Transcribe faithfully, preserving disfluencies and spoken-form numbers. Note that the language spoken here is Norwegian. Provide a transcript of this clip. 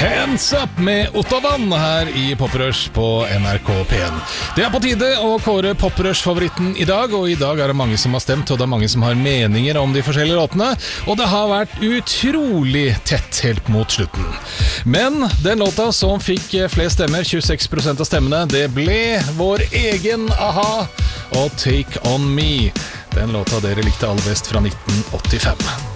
Hands Up med Ottavan her i Poprush på N R K P en. Det er på tide å kåre Poprush-favoritten i dag, og i dag er det mange som har stemt, og det er mange som har meninger om de forskjellige låtene, og det har vært utrolig tett helt mot slutten. Men den låta som fikk flest stemmer, tjueseks prosent av stemmene, det ble vår egen A-ha og Take On Me. Den låta dere likte aller best fra nitten åttifem.